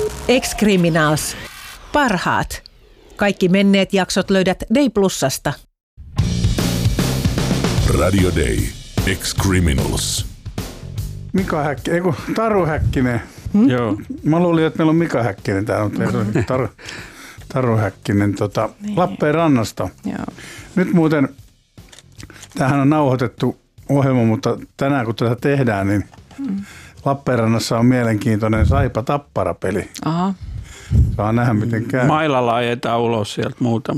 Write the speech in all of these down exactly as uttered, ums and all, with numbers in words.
Ex-Criminals. Parhaat. Kaikki menneet jaksot löydät Day Plusasta. Radio Day. Ex-Criminals. Mika Häkkinen, ei kun Taru Häkkinen. Hmm? Joo. Mä luulin, että meillä on Mika Häkkinen täällä, mutta meillä on Taru, Taru Häkkinen tota, Lappeenrannasta. Joo. Nyt muuten, tämähän on nauhoitettu ohjelma, mutta tänään kun tätä tehdään, niin hmm. Lappeenrannassa on mielenkiintoinen Saipa-Tappara-peli. Aha. Saa nähdä, miten käy. Mailalla ajetaan ulos sieltä muutama.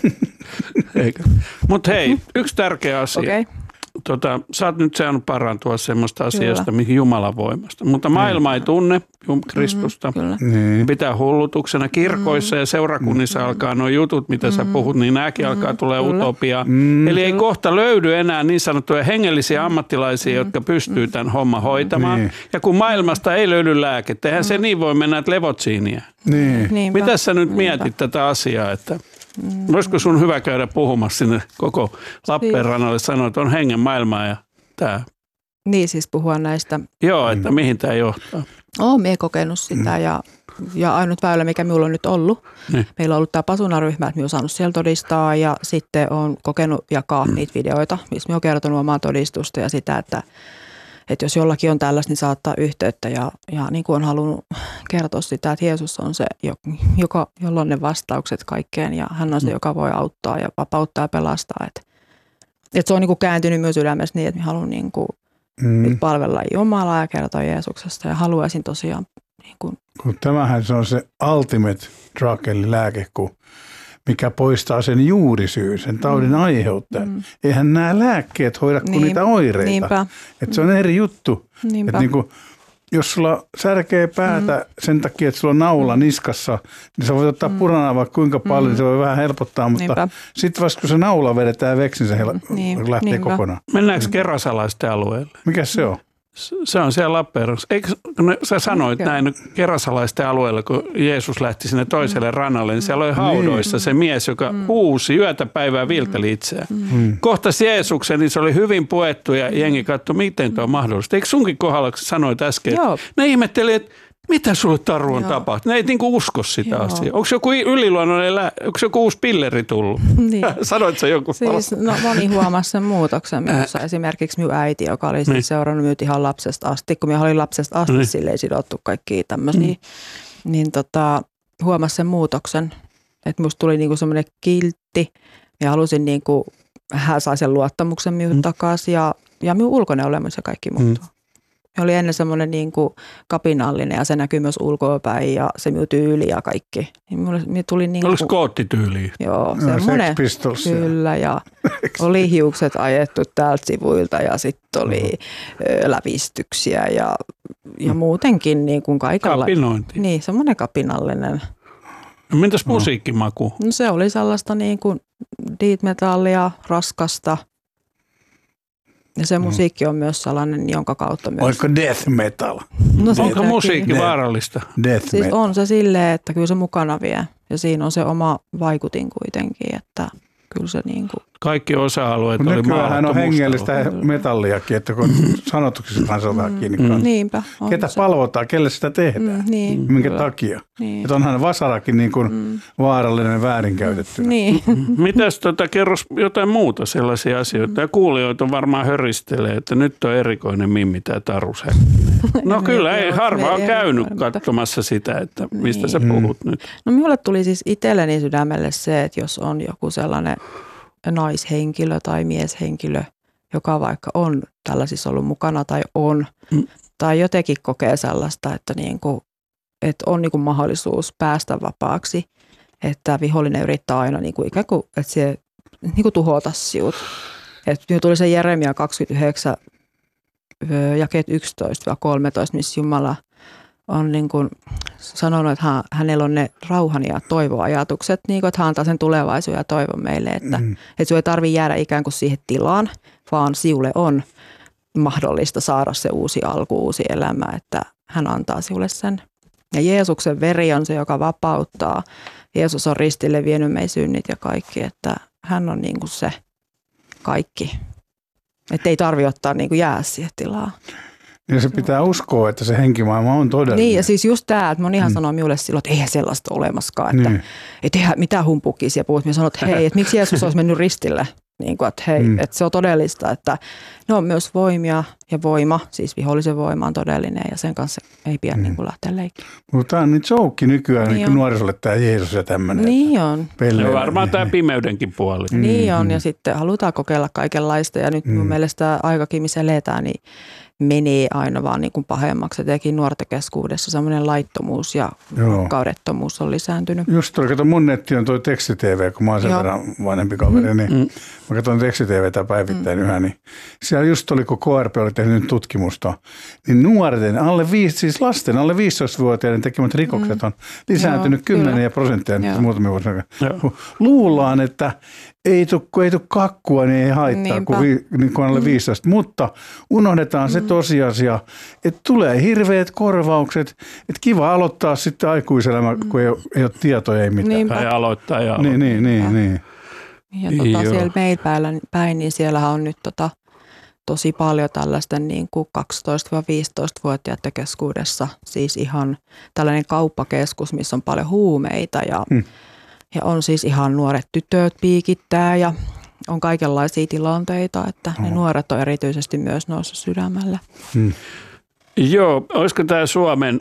Mutta hei, yksi tärkeä asia. Okay. Tota, sä oot nyt saanut parantua semmoista asiasta, mihin Jumalan voimasta. Mutta maailma ei tunne Kristusta. Mm, niin. Pitää hullutuksena. Kirkoissa mm. ja seurakunnissa mm. alkaa nuo jutut, mitä mm. sä puhut, niin nämäkin mm. alkaa tulee utopia. Mm. Eli ei kohta löydy enää niin sanottuja hengellisiä ammattilaisia, mm. jotka pystyy tämän homman hoitamaan. Niin. Ja kun maailmasta ei löydy lääkettä, eihän mm. se niin voi mennä, että levot siinä. Niin. Mitä sä nyt mietit tätä asiaa, että mm. olisiko sun hyvä käydä puhumassa sinne koko Lappeenrannalle, sanoa, että on hengen maailmaa ja tämä. Niin siis puhua näistä. Joo, että mihin tämä johtaa. Oon mie kokenut sitä ja, ja ainut väylä, mikä minulla on nyt ollut. Niin. Meillä on ollut tämä Pasuna-ryhmä, että minä olen saanut siellä todistaa ja sitten olen kokenut jakaa mm. niitä videoita, missä minä olen kertonut omaa todistusta ja sitä, että Että jos jollakin on tällaista, niin saattaa yhteyttä ja, ja niin kuin on halunnut kertoa sitä, että Jeesus on se, joka, jolla on ne vastaukset kaikkeen ja hän on se, joka voi auttaa ja vapauttaa ja pelastaa. Että, että se on niin kuin kääntynyt myös sydämessä niin, että minä haluan niin kuin mm. nyt palvella Jumalaa ja kertoa Jeesuksesta ja haluaisin tosiaan. Niin kuin kun tämähän se on se ultimate drug eli lääke, kun mikä poistaa sen juurisyyn, sen taudin mm. aiheuttajan. Mm. Eihän nämä lääkkeet hoida kuin niin, niitä oireita. Niinpä. Että se on eri juttu. Että niin kuin, jos sulla särkee päätä mm. sen takia, että sulla on naula niskassa, niin sä voit ottaa mm. puranaa vaikka kuinka paljon, mm. niin se voi vähän helpottaa, mutta sitten vasta kun se naula vedetään veksi, niin se hel- niin, lähtee niinpä. kokonaan. Mennäänkö mm. kerasalaisten alueelle? Mikä se on? Se on siellä Lappeenrannassa. Eikö sä sanoit okay. näin kerasalaisten alueella, kun Jeesus lähti sinne toiselle rannalle, niin siellä oli haudoissa se mies, joka mm. huusi yötä päivää viilteli itseään. Mm. Kohtasi Jeesuksen, niin se oli hyvin puettu ja jengi katsoi, miten tuo on mahdollista. Eikö sunkin kohdalla, kun sanoit äsken, Joo. ne ihmetteli, että mitä sulle Taru on tapahtunut? Ne ei niinku usko sitä Joo. asiaa. Onko joku yliluonnollinen, lä- onko joku uusi pilleri tullut? Niin. Sanoit sä joku? Siis, no moni huomasi sen muutoksen minussa. Esimerkiksi minun äiti, joka oli siis niin. seurannut minut ihan lapsesta asti, kun minä olin lapsesta asti, niin. sille ei sidottu kaikkia tämmöisiä, mm. niin tota, huomasi sen muutoksen. Että minusta tuli niinku semmoinen kiltti ja halusin niinku, hän sai sen luottamuksen minun mm. takaisin ja, ja minun ulkoinen olemus ja kaikki muuttuu. Mm. Me oli ennen semmoinen niin kuin kapinallinen ja se näkyy myös ulkoapäin ja se minun tyyli ja kaikki. Minulle, minulle tuli niin kuin, oliko skoottityyliä? Joo, no, semmoinen. Kyllä ja oli hiukset ajettu täältä sivuilta ja sitten oli mm-hmm. lävistyksiä ja, ja muutenkin niin kuin kaikella. Kapinointi. Niin, semmoinen kapinallinen. No, mitäs musiikkimaku? No se oli sellaista niin kuin death metallia, raskasta. Ja se musiikki on myös sellainen, jonka kautta myös. Olisiko death metal? No, onko musiikki death, vaarallista? Death siis metal. on se silleen, että kyllä se mukana vie. Ja siinä on se oma vaikutin kuitenkin, että kyllä se niin kuin. Kaikki osa-alueet oli maalattu nykyään on hengellistä mustalla. metalliakin, että kun sanotuksista sanotaan kiinni. Mm. Niinpä. Ketä se. palvotaan, kelle sitä tehdään, mm, niin, minkä kyllä. takia. Niin. Että onhan vasarakin niin kuin mm. vaarallinen väärinkäytetty. Niin. Mitäs tota, kerros jotain muuta sellaisia asioita? Ja kuulijoita varmaan höristelee, että nyt on erikoinen Mimmi tämä Taru Häkkinen. No kyllä, ei harva on käynyt katsomassa sitä, että mistä niin. sä puhut mm. nyt. No minulle tuli siis itselleni sydämelle se, että jos on joku sellainen naishenkilö tai mieshenkilö, joka vaikka on tällaisissa ollut mukana tai on, mm. tai jotenkin kokee sellaista, että, niin kuin, että on niin kuin mahdollisuus päästä vapaaksi, että vihollinen yrittää aina niin kuin ikään kuin, että se niin kuin tuhota sinut. Että tuli se Jeremia kaksikymmentäyhdeksän, jakeet yksitoista kolmetoista, missä Jumala on niin kuin sanonut, että hän, hänellä on ne rauhan ja toivoajatukset, niin kuin, että hän antaa sen tulevaisuuden ja toivon meille, että, mm. että sinun ei tarvitse jäädä ikään kuin siihen tilaan, vaan sinulle on mahdollista saada se uusi alku, uusi elämä, että hän antaa sinulle sen. Ja Jeesuksen veri on se, joka vapauttaa. Jeesus on ristille vienyt meidän synnit ja kaikki, että hän on niin kuin se kaikki. Että ei tarvitse ottaa niin kuin jää siihen tilaan. Ja se pitää uskoa, että se henkimaailma on todellinen. Niin, ja siis just tämä, että monihan mm. sanoo minulle silloin, että eihän sellaista olemaskaan, että niin. et eihän mitään humpukia siellä puhut. Minä sanon, että hei, että miksi Jeesus olisi mennyt ristille? Niin kuin, että hei, mm. että se on todellista, että ne on myös voimia ja voima, siis vihollisen voima on todellinen ja sen kanssa ei pidä mm. niin kuin lähteä leikkiin. Mutta tämä on nyt joukki nykyään niin niin nuorisolle tämä Jeesus ja tämmöinen. Niin on. Ja varmaan tämä pimeydenkin puoli. Mm. Niin on ja sitten halutaan kokeilla kaikenlaista ja nyt mm. mun mielestä aikakin, missä eletään, niin menee aina vaan niin kuin pahemmaksi. Etenkin nuorten keskuudessa semmoinen laittomuus ja rakkaudettomuus on lisääntynyt. Just tuolla, kato mun netti on toi teksti-tv, kun mä oon sen Joo. verran vanhempi kaveri, niin mm. mä katson teksti-tvtä päivittäin mm. yhä, niin siellä just oli, kun K R P oli tehnyt tutkimusta, niin nuorten, alle viisi, siis lasten alle viisitoistavuotiaiden tekemät rikokset on lisääntynyt kymmeniä prosenttia muutamia vuosina. Luullaan, että ei tule ei kakkua, niin ei haittaa, kun, vi, niin kun alle viisitoista, mutta unohdetaan se tosiasia, että tulee hirveät korvaukset, että kiva aloittaa sitten aikuiselämä, kun ei ole, ei ole tietoja, ei mitään. Niinpä. Tai aloittaa ja niin, niin, niin, niin. Ja tota, siellä meillä päin, niin siellähän on nyt tota, tosi paljon tällaisten niin kuin kaksitoista-viisitoistavuotiaiden keskuudessa, siis ihan tällainen kauppakeskus, missä on paljon huumeita ja hmm. Ja on siis ihan nuoret tytöt piikittää ja on kaikenlaisia tilanteita, että ne nuoret on erityisesti myös noussut sydämellä. Hmm. Joo, olisiko tämä Suomen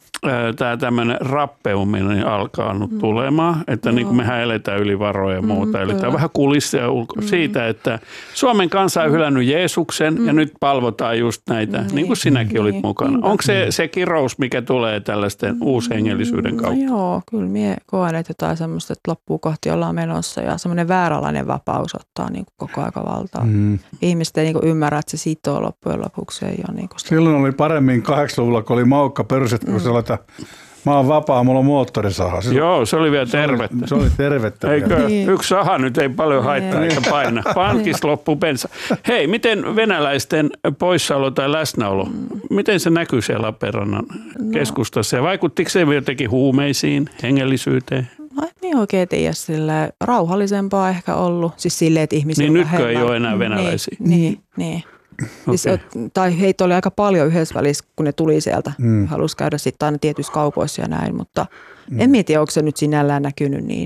tämä tämmöinen rappeuminen alkaa nyt tulemaan, että no. niin kuin mehän eletään yli varoja ja muuta. Mm, eli tämä on vähän kulissia ulko mm. siitä, että Suomen kansa on hylännyt Jeesuksen mm. ja nyt palvotaan just näitä, mm. niin kuin sinäkin olit niin. mukana. Mm. Onko se, se kirous, mikä tulee tällaisten mm. uushengellisyyden kautta? No joo, kyllä minä koen, että jotain semmoista, että loppuu kohti ollaan menossa ja semmoinen vääränlainen vapaus ottaa niin kuin koko aika valtaa. Mm. Ihmiset ei niin kuin ymmärrä, että se sitoo loppujen lopuksi. Ei ole niin kuin silloin oli paremmin kahdeksankymmentäluvulla, kun oli maukka perustettu, kun mm. mä oon vapaa, mulla on moottorisaha. Se, Joo, se oli vielä tervettä. Se oli, se oli tervettä. Eikö? Niin. Yksi saha nyt ei paljon haittaa niin. eikä paina. Pankissa loppuu bensa. Hei, miten venäläisten poissaolo tai läsnäolo, miten se näkyy siellä Lappeenrannan no. keskustassa? Ja vaikuttiko se jotenkin huumeisiin, hengellisyyteen? No en oikein tiedä, silleen rauhallisempaa ehkä ollut. Siis silleen, että ihmisiä niin nytkö ei ole enää venäläisiä? Niin, niin. niin. Okay. Siis, tai heitä oli aika paljon yhdessä välissä, kun ne tuli sieltä. Mm. Halusi käydä sitten aina tietyissä kaupoissa ja näin, mutta mm. en mieti, onko se nyt sinällään näkynyt niin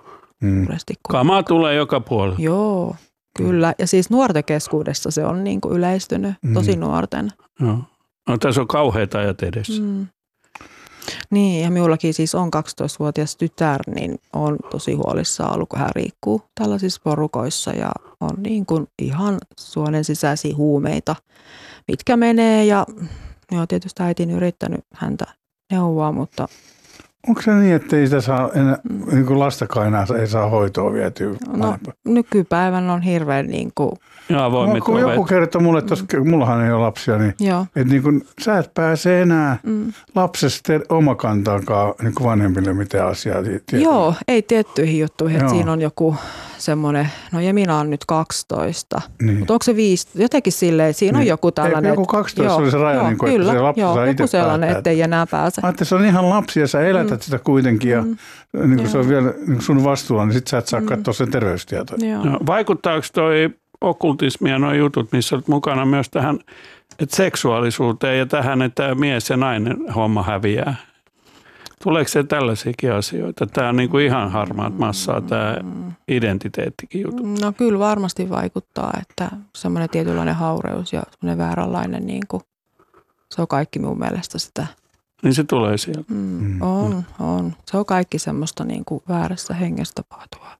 mm. suuresti. Kamaa tulee joka puolella. Joo, kyllä. Ja siis nuorten keskuudessa se on niin kuin yleistynyt, mm. tosi nuorten. No. no tässä on kauheita ajat edessä. Mm. Niin, ja minullakin siis on kaksitoistavuotias tytär, niin on tosi huolissaan ollut, kun hän riikkuu tällaisissa porukoissa ja on niin kuin ihan suonen sisäisiä huumeita, mitkä menee ja joo, tietysti äitin yrittänyt häntä neuvoa, mutta onko se niin, että ei sitä saa enää, niin kuin lastakaan enää ei saa hoitoa vietyä? No, nykypäivän on hirveän niin kuin Joo, no, kun joku kertoo mulle, että mm. mullahan ei ole lapsia, niin, että niin kuin, sä et pääse enää mm. lapsesta omakantaakaan niin kuin vanhemmille mitään asiaa. Tietää. Joo, ei tiettyihin juttuihin, että siinä on joku semmoinen, no Jemina on nyt kaksitoista, niin. Mutta onko se viisi, jotenkin silleen, siinä niin. on joku tällainen. Ei, joku kaksitoista joo, oli se raja, joo, niin kuin, kyllä, että se lapsi joo, saa itse sellainen, päättää. Ettei enää pääse. Ajattelin, se on ihan lapsi ja sä elätät mm. sitä kuitenkin ja mm. niin kuin se on vielä niin sun vastuulla, niin sit sä et saa mm. katsoa sen terveystietoja. No, vaikuttaako toi okkultismi ja nuo jutut, missä olet mukana myös tähän että seksuaalisuuteen ja tähän, että mies ja nainen homma häviää? Tuleeko se tällaisiakin asioita? Tämä on niin kuin ihan harmaat massaa, tämä identiteettikin juttu. No kyllä varmasti vaikuttaa, että semmoinen tietynlainen haureus ja semmoinen vääränlainen, niin kuin, se on kaikki mun mielestä sitä. Niin se tulee sieltä. Mm, on, on. Se on kaikki semmoista niin kuin väärässä hengessä tapahtuvaa.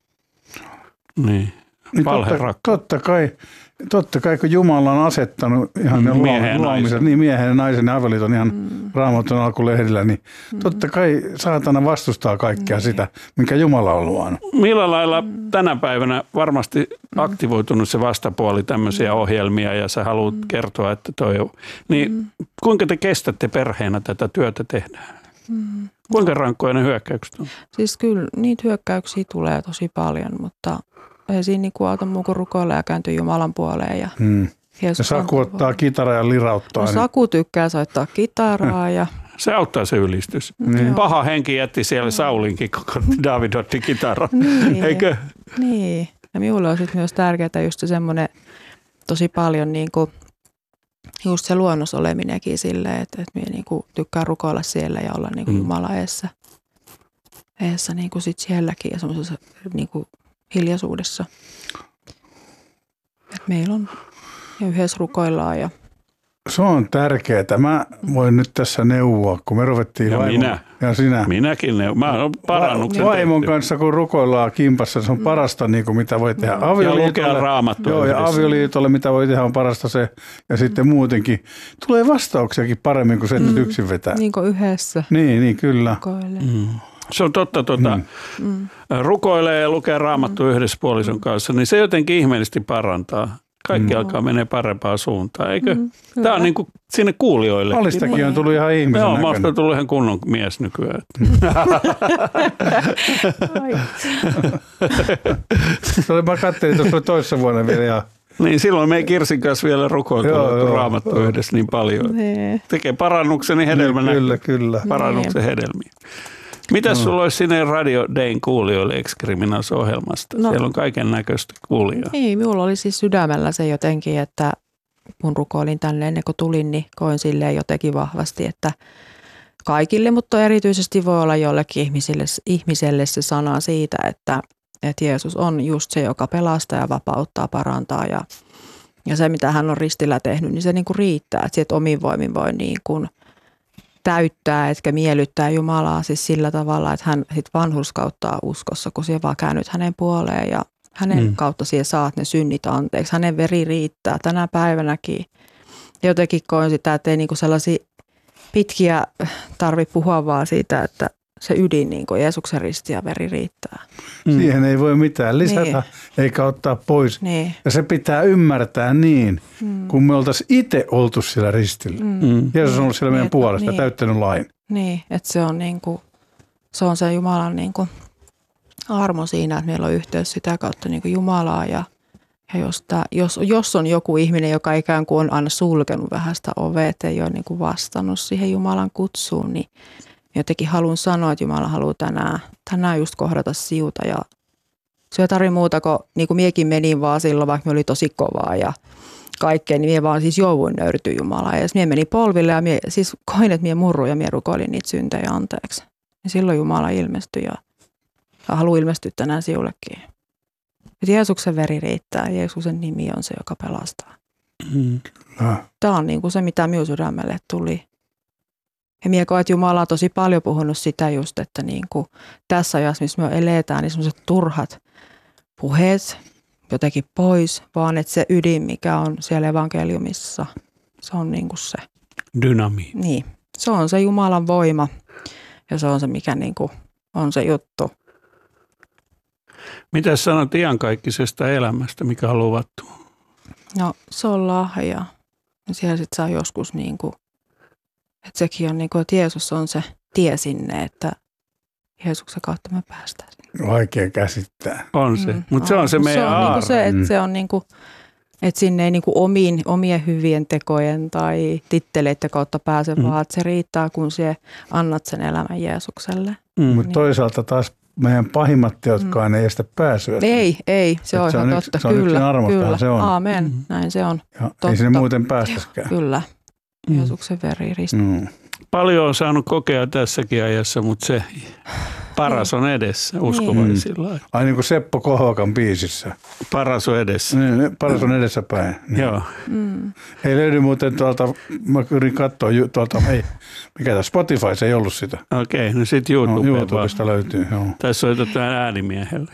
Niin. Niin totta, totta, kai, totta kai, kun Jumala on asettanut ihan ne luomiset, niin miehen ja naisen ja avioliiton ihan mm. Raamatun alkulehdillä, niin mm. totta kai saatana vastustaa kaikkea mm. sitä, minkä Jumala on luonut. Millä lailla mm. tänä päivänä varmasti aktivoitunut se vastapuoli tämmöisiä ohjelmia ja sä haluat mm. kertoa, että toi on. Niin mm. kuinka te kestätte perheenä tätä työtä tehdään? Mm. Kuinka rankkoja ne hyökkäykset on? Siis kyllä niitä hyökkäyksiä tulee tosi paljon, mutta ei siinä niin auta muu kuin rukoilla ja kääntyy Jumalan puoleen. Ja, hmm. ja Saku ottaa kitaraa ja lirauttaa. No, niin. Saku tykkää soittaa kitaraa. Ja se auttaa se ylistys. Niin. Paha henki jätti siellä Saulinkin, kun David otti kitaran. Niin. Eikö? Niin. Ja minulle on sitten myös tärkeää just semmoinen tosi paljon niin kuin just se luonnossa oleminenkin silleen, että, että minä niinku tykkään rukoilla siellä ja olla niinku mm. Jumala eessä, eessä niinku sit sielläkin ja semmoisessa niinku hiljaisuudessa. Et meillä on ja yhdessä rukoillaan ja se on tärkeää. Mä voin nyt tässä neuvoa, kun me ruvettiin ja vaimon, minä. Ja sinä. Minäkin neuvon. Mä oon parannuksen vaimon tehty. kanssa, kun rukoillaan kimpassa, se on parasta, niin kuin mitä voi tehdä avioliitolle. Ja lukea Raamattua. Joo, ja avioliitolle, mitä voi tehdä, on parasta se. Ja sitten muutenkin. Tulee vastauksiakin paremmin kuin se, että mm. yksin vetää. Niin kuin yhdessä. Niin, niin kyllä. Mm. Se on totta, tuota, mm. rukoilee ja lukee Raamattua mm. yhdessä puolison kanssa, niin se jotenkin ihmeellisesti parantaa. Kaikki mm. alkaa menee parempaan suuntaan, eikö? Mm, Tämä on niin kuin sinne kuulijoille. Alistakin on tullut ihan ihmisen Joo, näköinen. mä oon tullut ihan kunnon mies nykyään. Mä katselin tuossa toissa vuonna vielä. Ja... Niin silloin me ei Kirsin kanssa vielä rukoiltu Raamattua yhdessä niin paljon. Nee. Tekee parannuksen niin hedelmän niin, Kyllä, kyllä. Parannuksen hedelmiä. Mitäs no. sulla olisi sinne Radio Dayn kuulijoille Ex-Criminals-ohjelmasta? No. Siellä on kaiken näköistä kuulijaa. Niin, minulla oli siis sydämellä se jotenkin, että kun rukoilin tänne ennen kuin tulin, niin koin silleen jotenkin vahvasti, että kaikille, mutta erityisesti voi olla jollekin ihmiselle, ihmiselle se sana siitä, että, että Jeesus on just se, joka pelastaa ja vapauttaa, parantaa ja, ja se, mitä hän on ristillä tehnyt, niin se niin kuin riittää, että sieltä omin voimin voi niin kuin täyttää, etkä miellyttää Jumalaa siis sillä tavalla, että hän sit vanhurskauttaa uskossa, kun siellä vaan käännyt hänen puoleen ja hänen mm. kautta siellä saat ne synnit anteeksi. Hänen veri riittää tänä päivänäkin. Jotenkin koen sitä, että ei niinku sellaisia pitkiä tarvitse puhua vaan siitä, että se ydin, niin kuin Jeesuksen risti ja veri riittää. Mm. Siihen ei voi mitään lisätä niin. eikä ottaa pois. Niin. Ja se pitää ymmärtää niin, mm. kun me oltaisiin itse oltu siellä ristillä. Mm. Jeesus on ollut siellä meidän niin, puolesta ja niin. täyttänyt lain. Niin, että se on, niin kuin, se, on se Jumalan niin kuin armo siinä, että meillä on yhteys sitä kautta niin kuin Jumalaa. Ja, ja jos, tämä, jos, jos on joku ihminen, joka ikään kuin on aina sulkenut vähän sitä ovea, että ei ole niin kuin vastannut siihen Jumalan kutsuun, niin jotenkin haluan sanoa, että Jumala haluaa tänään, tänään just kohdata siuta ja se ei tarvitse muuta kuin, niin kuin miekin menin vaan silloin, vaikka me oli tosi kovaa ja kaikkea, niin mie vaan siis jouduin nöyrtyä Jumalaa. Ja mie meni polville ja mie, siis koin, että mie murruin ja mie rukoilin niitä syntejä anteeksi. Ja silloin Jumala ilmestyi ja, ja haluaa ilmestyä tänään siullekin. Että Jeesuksen veri riittää, Jeesuksen nimi on se, joka pelastaa. Mm. Tämä on niin kuin se, mitä minun sydämelle tuli. Ja minä koen, että Jumala on tosi paljon puhunut sitä just, että niin kuin tässä ajassa, missä me eletään, niin sellaiset turhat puheet jotenkin pois, vaan että se ydin, mikä on siellä evankeliumissa, se on niin kuin se. Dynami. Niin, se on se Jumalan voima ja se on se, mikä niin kuin on se juttu. Mitä sanot iankaikkisesta elämästä, mikä on luvattu? No se on lahja. Ja siellä sitten saa joskus niin kuin, että sekin on niin kuin, että Jeesus on se tie sinne, että Jeesuksen kautta me päästään sinne. Vaikea käsittää. On se, mm, mutta se on se meidän se on aarre. Niin se, että se on niin kuin, että sinne ei niin kuin omiin, omien hyvien tekojen tai titteleiden kautta pääse, mm. vaan että se riittää, kun sie annat sen elämän Jeesukselle. Mm. Mutta niin. Toisaalta taas meidän pahimmat teotkaan mm. ei estä pääsyä. Ei, ei, se on se ihan on totta. Yksi, se on kyllä, yksin armostaan, kyllä. se on. Aamen, mm. näin se on. Ja ei sinne muuten päästäskään. Kyllä, Jeesuksen veri risti. Mm. Paljon on saanut kokea tässäkin ajassa, mutta se paras on edessä uskovaisilla. Mm. Ai niin kuin Seppo Kohokan biisissä. Paras on edessä. Niin, paras on edessäpäin. Niin. Joo. Mm. Ei löydy muuten tuolta, mä yritin katsoa tuolta, ei, mikä tämä Spotify, se ei ollut sitä. Okei, okay, no sitten YouTube no, YouTubesta löytyy, joo. Tässä soitetaan äänimiehelle.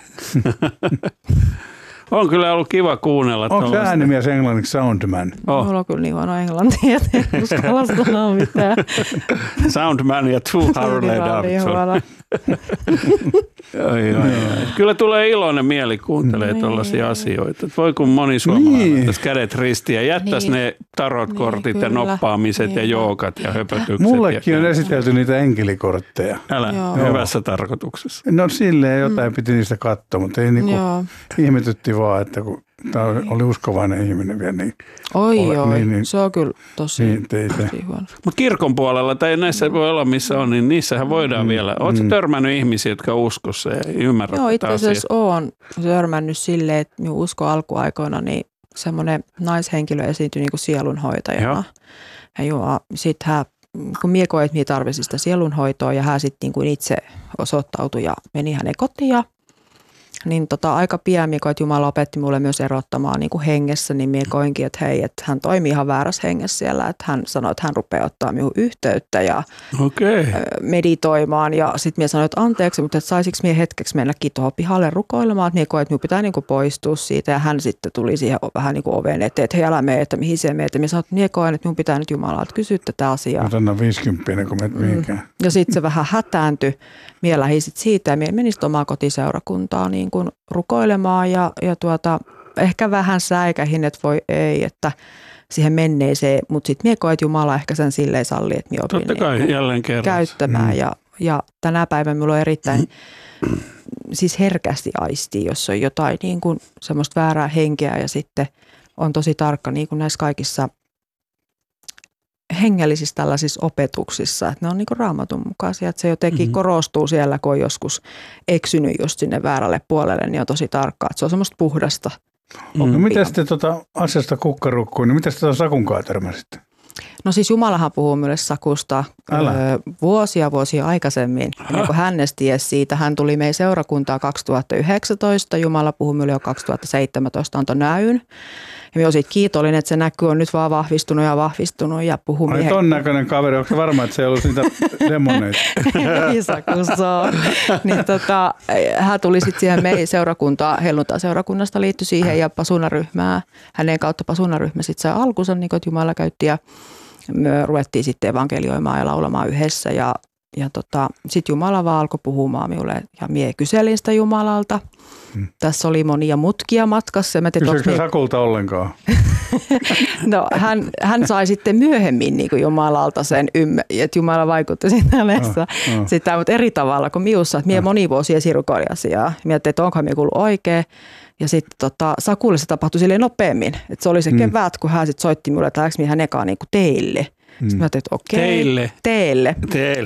On kyllä ollut kiva kuunnella. Onko se äänimies englanniksi Soundman? Oh. Mulla on kyllä niin huono englantia, että en uskalla sanoa mitään. Soundman ja Two Harley Davidson. Oi, oi, oi. Kyllä tulee iloinen mieli kuuntelee niin. Tuollaisia asioita. Voi kun moni suomalainen niin. kädet ristiin ja jättäisi niin. ne tarotkortit niin, ja noppaamiset niin. ja joogat ja höpötykset. Mullekin ja on esitelty niitä enkelikortteja. Älä, Joo. hyvässä tarkoituksessa. No silleen jotain mm. piti niistä katsoa, mutta ei niinku ihmetytti vaan, että kun tämä oli uskovainen ihminen vielä. Niin oi ole, joo, niin, niin, se on kyllä tosi, niin, tosi huono. Mutta kirkon puolella tai näissä voi olla missä on, niin niissähän voidaan mm. vielä. Oletko mm. törmännyt ihmisiä, jotka uskossa ja ymmärrät Joo, itse asiaa? asiassa olen törmännyt silleen, että minun usko alkuaikoina, niin semmoinen naishenkilö esiintyi niin kuin sielunhoitajana. Ja joo, sitten hän, kun mie koin, että mie tarvitsin sitä sielunhoitoa ja hän sitten niin kuin itse osoittautui ja meni hänen kotiin. Niin tota, aika pian mie koin, että Jumala opetti mulle myös erottamaan niin kuin hengessä, niin mie koinkin, että hei, että hän toimii ihan väärässä hengessä siellä, että hän sanoi, että hän rupeaa ottaa minun yhteyttä ja okay. meditoimaan ja sitten mie sanoin, että anteeksi, mutta että saisinko mie hetkeksi mennäkin tuohon pihalle rukoilemaan, että mie koin, että minun pitää niin kuin poistua siitä ja hän sitten tuli siihen vähän niin kuin oven eteen, että hei älä mene, että mihin se meet ja mie sanoin, että mie koin, että minun pitää nyt Jumalalta kysyä tätä asiaa. Mutta anna viisikymppinen, kun menet mihinkään. Mm. Ja sitten se vähän hätääntyi, mie lähdin sitten siitä ja mie menin sitten omaa kotiseurakuntaa niin kuin rukoilemaan ja, ja tuota, ehkä vähän säikähin, että voi ei, että siihen menneeseen, mutta sitten mie koen, että Jumala ehkä sen silleen salli, että mie opin Totta kai, niin jälleen kerran. käyttämään Mm. ja, ja tänä päivänä minulla on erittäin mm. siis herkästi aisti, jos on jotain niin kuin semmoista väärää henkeä ja sitten on tosi tarkka niin kuin näissä kaikissa hengellisissä tällaisissa opetuksissa, että ne on niin kuin Raamatun mukaisia, että se jotenkin mm-hmm. korostuu siellä, kun on joskus eksynyt just sinne väärälle puolelle, niin on tosi tarkkaa, että se on semmoista puhdasta. Mm. No miten sitten tuota asiasta kukkarukkuun, niin miten sitä sakunkaan törmäsitte? No siis Jumalahan puhuu minulle sakusta ö, vuosia vuosia aikaisemmin, niin kuin hän tiesi siitä. Hän tuli meidän seurakuntaa kaksituhattayhdeksäntoista, Jumala puhui minulle jo kaksituhattaseitsemäntoista, antoi näyn. Ja minä olen siitä kiitollinen, että se näky on nyt vaan vahvistunut ja vahvistunut ja puhuu Ai ton näköinen kaveri, onko se varma, että se ei ollut niitä demoneita? Isä, kun se on. Niin tota, hän tuli sitten siihen meidän seurakuntaan, helluntai-seurakunnasta liittyi siihen ja pasunaryhmää. Hänen kautta pasunaryhmä sitten sai alkunsa, niin kuin Jumala käytti ja me ruvettiin sitten evankelioimaan ja laulamaan yhdessä ja Ja tota, sitten Jumala vaan alkoi puhumaan minulle ja mie kyselin sitä Jumalalta. Hmm. Tässä oli monia mutkia matkassa. Kysyykö mie... Sakulta ollenkaan? No hän, hän sai sitten myöhemmin niin kuin Jumalalta sen, ymmär- että Jumala vaikutti siinä hänessä oh, oh. sitä, mutta eri tavalla kuin miussa. Mie oh. moni vuosia sirukoili asiaa. Mietin, että onko mie kuullut oikein. Ja sitten tota, Sakulle se tapahtui silleen nopeammin. Että se oli se hmm. kevät, kun hän sitten soitti minulle, että lähdekö minä hänen ekaan niin kuin teille. Sitten mä ajattelin, että okei, teille. teille. Teille.